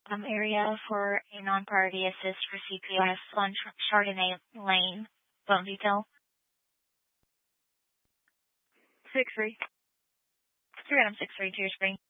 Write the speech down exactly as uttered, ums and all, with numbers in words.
um, area for a non-priority assist for C P S on Ch- Chardonnay Lane. Phone detail. Six three. three Adam six three, Tear Spring.